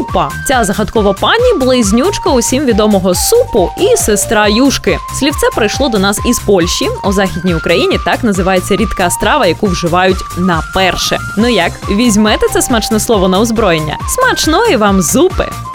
зупа. Ця загадкова пані – близнючка усім відомого супу і сестра юшки. Слівце прийшло до нас із Польщі. У Західній Україні так називається рідка страва, яку вживають на перше. Ну як, візьмете це смачне слово на озброєння? Смачної вам зупи!